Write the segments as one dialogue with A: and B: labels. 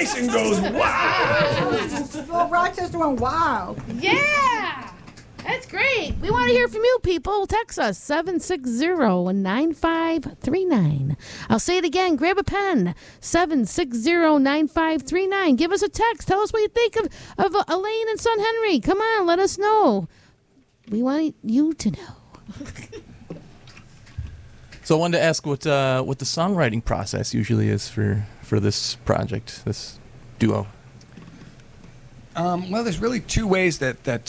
A: nation goes wild.
B: Well, Rochester went wild.
C: Yeah! That's great. We want to hear from you, people. Text us 760-9539. I'll say it again. Grab a pen. 760-9539. Give us a text. Tell us what you think of Elaine and son Henry. Come on, let us know. We want you to know.
D: So I wanted to ask what the songwriting process usually is for this project, this duo.
E: Well, there's really two ways that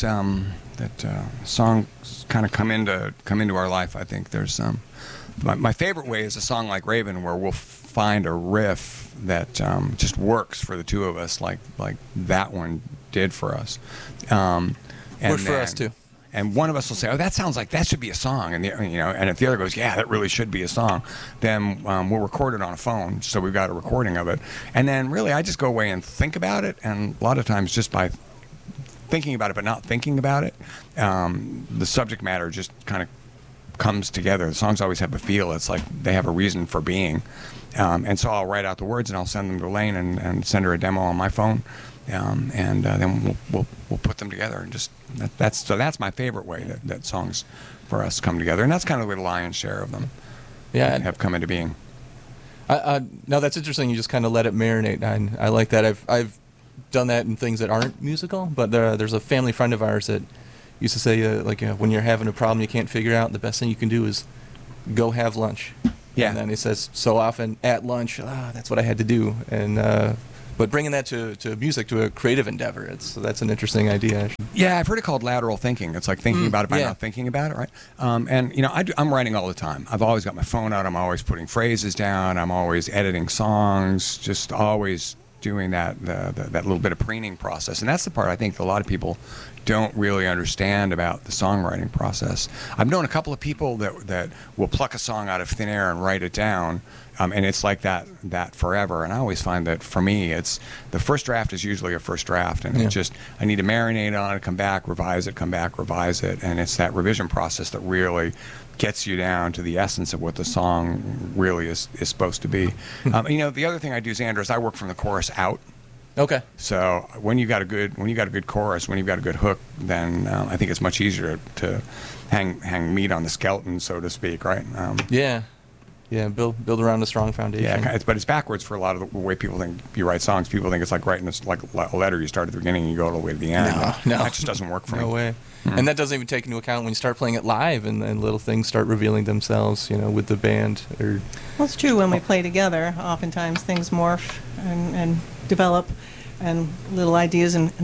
E: songs kind of come into our life. I think there's my favorite way is a song like Raven, where we'll find a riff that just works for the two of us, like that one did for us.
D: Works for us too.
E: And one of us will say, "Oh, that sounds like that should be a song," and and if the other goes, "Yeah, that really should be a song," then we'll record it on a phone. So we've got a recording of it, and then really I just go away and think about it, and a lot of times just by thinking about it but not thinking about it, the subject matter just kind of comes together. The songs always have a feel. It's like they have a reason for being, and so I'll write out the words and I'll send them to Elaine and send her a demo on my phone. And then we'll put them together, and just that's my favorite way that songs for us come together, and that's kind of the lion's share of them. Have come into being.
D: No, that's interesting. You just kind of let it marinate. I like that. I've done that in things that aren't musical, but there's a family friend of ours that used to say when you're having a problem you can't figure out, the best thing you can do is go have lunch.
E: Yeah.
D: And then he says so often at lunch, that's what I had to do, and. But bringing that to music, to a creative endeavor, that's an interesting idea.
E: Yeah, I've heard it called lateral thinking. It's like thinking about it by not thinking about it, right? And I'm writing all the time. I've always got my phone out. I'm always putting phrases down. I'm always editing songs. Just always doing that little bit of preening process. And that's the part I think a lot of people don't really understand about the songwriting process. I've known a couple of people that will pluck a song out of thin air and write it down. And it's like that forever. And I always find that for me, it's the first draft is usually a first draft, and I need to marinate on it, come back, revise it, and it's that revision process that really gets you down to the essence of what the song really is supposed to be. The other thing I do, Xander, is I work from the chorus out.
D: Okay.
E: So when you got a good chorus, when you've got a good hook, then I think it's much easier to hang meat on the skeleton, so to speak, right?
D: Yeah, build around a strong foundation.
E: Yeah, but it's backwards for a lot of the way people think you write songs. People think it's like writing like a letter. You start at the beginning and you go all the way to the end.
D: No.
E: That just doesn't work for me.
D: No way. Mm-hmm. And that doesn't even take into account when you start playing it live and little things start revealing themselves, with the band.
B: Well, it's true. When we play together, oftentimes things morph and develop, and little ideas. And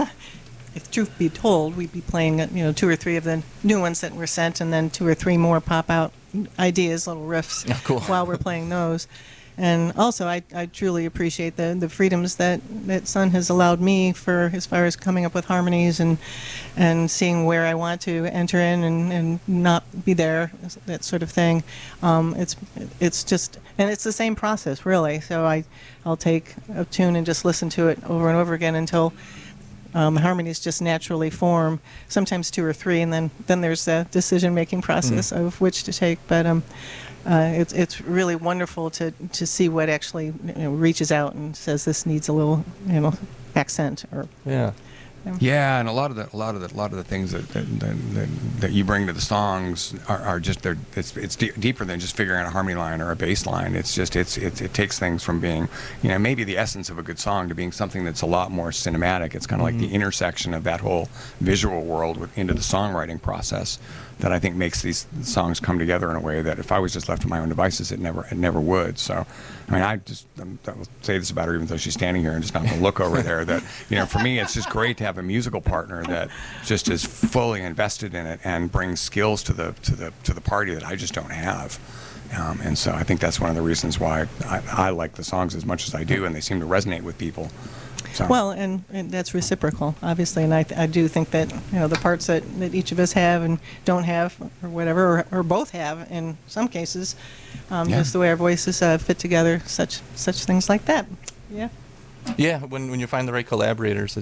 B: if truth be told, we'd be playing, 2 or 3 of the new ones that were sent, and then 2 or 3 more pop out ideas, little riffs, while we're playing those. And also, I truly appreciate the freedoms that Son has allowed me for as far as coming up with harmonies and seeing where I want to enter in and not be there, that sort of thing. It's just, and it's the same process, really. So I'll take a tune and just listen to it over and over again until harmonies just naturally form, sometimes 2 or 3, and then there's the decision-making process of which to take. But it's really wonderful to see what actually reaches out and says this needs a little accent or
E: Yeah, and a lot of the things that you bring to the songs are just it's deeper than just figuring out a harmony line or a bass line. It's just it takes things from being maybe the essence of a good song to being something that's a lot more cinematic. It's kind of like the intersection of that whole visual world into the songwriting process that I think makes these songs come together in a way that if I was just left to my own devices, it never would. So, I mean, I will say this about her, even though she's standing here and just not going to look over there. That for me, it's just great to have a musical partner that just is fully invested in it and brings skills to the party that I just don't have. And so I think that's one of the reasons why I like the songs as much as I do, and they seem to resonate with people. So.
B: Well, and that's reciprocal, obviously, and I do think that the parts that each of us have and don't have, or whatever, or both have in some cases, just the way our voices fit together, such things like that. Yeah.
D: Yeah, when you find the right collaborators,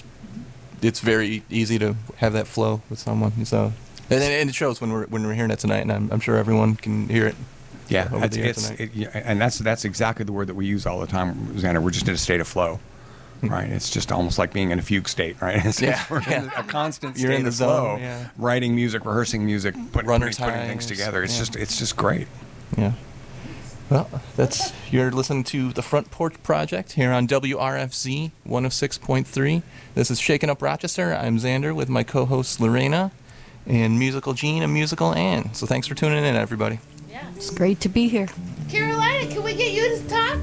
D: it's very easy to have that flow with someone. So, and it shows when we're hearing it tonight, and I'm sure everyone can hear it.
E: Yeah,
D: over the air
E: it's
D: tonight.
E: and that's exactly the word that we use all the time, Xander. We're just in a state of flow, right? It's just almost like being in a fugue state, right? We're in a constant
D: You're
E: state
D: in the
E: of flow,
D: zone, yeah.
E: writing music, rehearsing music, putting things
D: times,
E: together. It's
D: yeah.
E: just great.
D: Yeah. Well, you're listening to the Front Porch Project here on WRFZ 106.3. This is Shaking Up Rochester. I'm Xander with my co-hosts Lorena and Musical Gene and Musical Ann. So thanks for tuning in, everybody.
C: Yeah.
F: It's great to be here.
C: Carolina, can we get you to talk?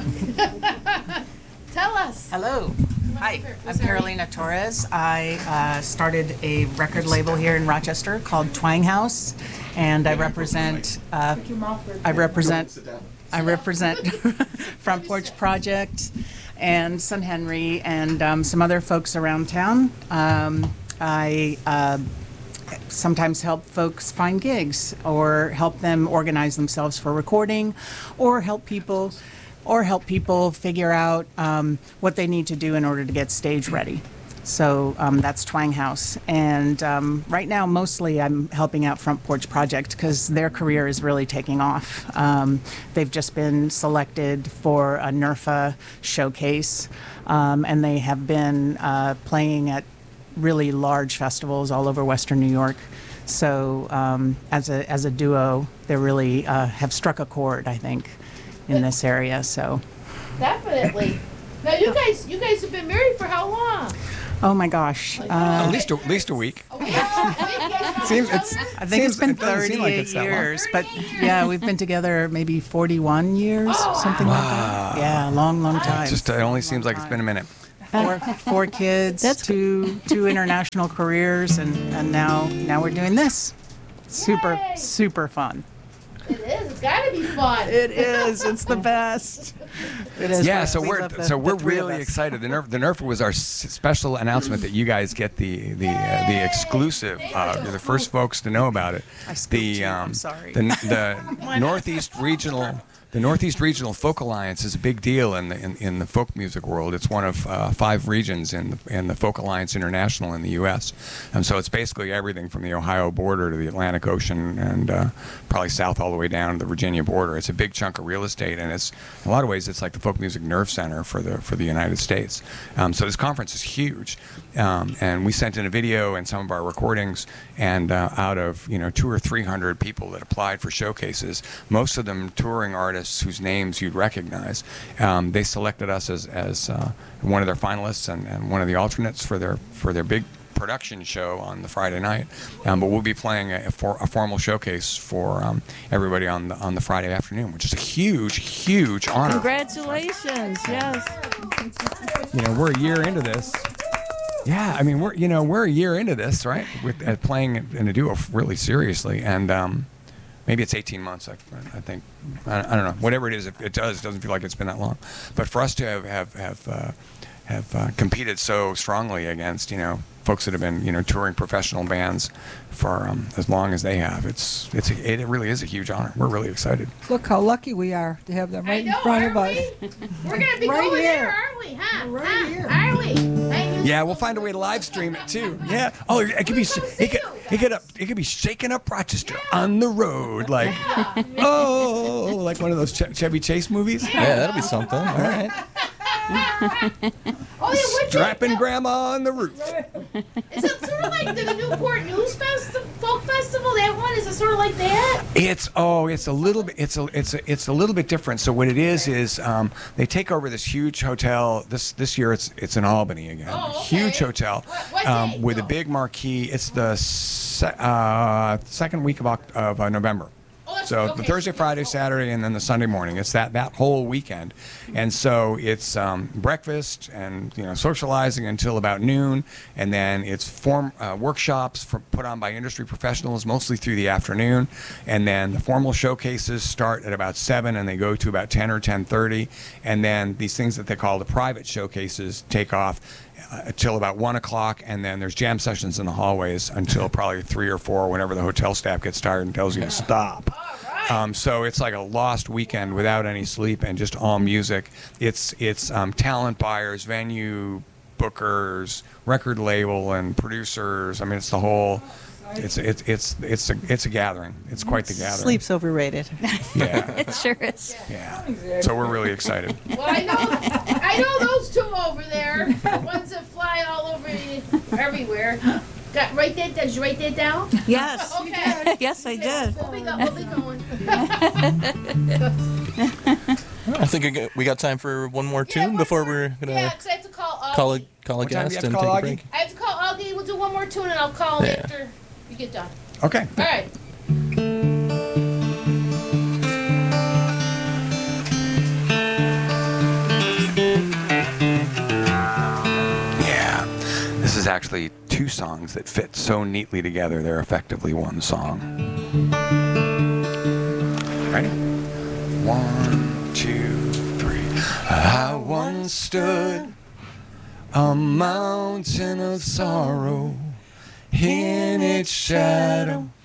C: Tell us.
G: Hello. Hi, I'm Carolina Torres. I started a record label here in Rochester called Twang House, and I represent Front Porch Project and Son Henry and some other folks around town. I sometimes help folks find gigs or help them organize themselves for recording, or help people figure out what they need to do in order to get stage ready. So that's Twang House. And right now, mostly I'm helping out Front Porch Project because their career is really taking off. They've just been selected for a NERFA showcase, and they have been playing at really large festivals all over Western New York. So as a duo, they really have struck a chord, I think, in this area. So
C: Definitely. Now you guys have been married for how long?
G: oh my gosh,
E: At least a week.
G: I think it's been
E: it doesn't seem
G: 38
E: like it's that long.
G: years, but yeah, we've been together maybe 41 years, something like that. Yeah, long time.
E: It only seems like it's been a minute.
G: Four kids,
F: That's
G: two international careers, and now we're doing this. Super fun.
C: It is. It's got to be fun.
G: It is. It's the best. It is.
E: Yeah,
G: fun.
E: so
G: We
E: we're
G: love the three of
E: really
G: us.
E: excited. The NERFA was our special announcement that you guys get the exclusive. You're the first folks to know about it.
G: I scooped you. I'm sorry.
E: The Northeast Regional Folk Alliance is a big deal in the folk music world. It's one of 5 regions in the Folk Alliance International in the U.S. And so it's basically everything from the Ohio border to the Atlantic Ocean and probably south all the way down to the Virginia border. It's a big chunk of real estate, and it's in a lot of ways it's like the folk music nerve center for the United States. So this conference is huge, and we sent in a video and some of our recordings, and out of 200 or 300 people that applied for showcases, most of them touring artists whose names you'd recognize. They selected us as one of their finalists and one of the alternates for their big production show on the Friday night. But we'll be playing a formal showcase for everybody on the Friday afternoon, which is a huge honor.
F: Congratulations. Yes.
E: We're a year into this. Yeah, I mean we're a year into this, right? With playing in a duo really seriously, and maybe it's 18 months. I think. I don't know. Whatever it is, it doesn't feel like it's been that long. But for us to have competed so strongly against folks that have been touring professional bands for as long as they have, it really is a huge honor. We're really excited.
H: Look how lucky we are to have them right
C: I know,
H: in front of
C: aren't
H: us.
C: we? We're going to be
H: Right
C: going
H: here.
C: there, aren't we? Huh?
H: Right
C: Huh?
H: here.
C: Are we? Hey,
E: Yeah, we'll find a way to live stream it too. Yeah. Oh, it could be it could be Shaking Up Rochester on the road, like like one of those Chevy Chase movies.
D: Yeah, that'll be something. All right.
C: Oh, yeah, which
E: Strapping grandma on the roof.
C: is it sort of like the Newport News Folk Festival? That one, is it sort of like that?
E: It's a little bit a little bit different. So what it is they take over this huge hotel. This year it's in Albany again.
C: Oh, okay.
E: Huge hotel
C: What day?
E: with a big marquee. It's the second week of November.
C: Oh, that's
E: So
C: okay.
E: the Thursday, Friday, Saturday, and then the Sunday morning. It's that whole weekend, and so it's breakfast and socializing until about noon, and then it's workshops put on by industry professionals mostly through the afternoon, and then the formal showcases start at about 7 and they go to about 10 or 10:30, and then these things that they call the private showcases take off until about 1 o'clock, and then there's jam sessions in the hallways until probably 3 or 4, whenever the hotel staff gets tired and tells you to stop. So it's like a lost weekend without any sleep and just all music. It's talent buyers, venue bookers, record label, and producers. I mean, it's the whole it's a gathering. It's quite the gathering.
B: Sleep's overrated.
E: Yeah.
F: It sure is.
E: Yeah. So we're really excited.
C: Well, I know those two over there, the ones that fly all over everywhere. Did you write that down?
F: Yes.
C: Okay.
F: Yes, I did.
C: We'll be going.
D: I think we got time for one more tune before we're gonna
C: Yeah, because I have to call Augie.
D: call a
E: What time do you
D: guest
E: have to
D: and
E: call
D: take a
E: Augie?
D: break.
C: I have to call Augie. We'll do one more tune, and I'll call
D: Yeah.
C: after you get done.
E: Okay.
C: All right.
E: Yeah. This is actually two songs that fit so neatly together. They're effectively one song. Ready? 1, 2, 3. I once stood a mountain of sorrow in its shadow.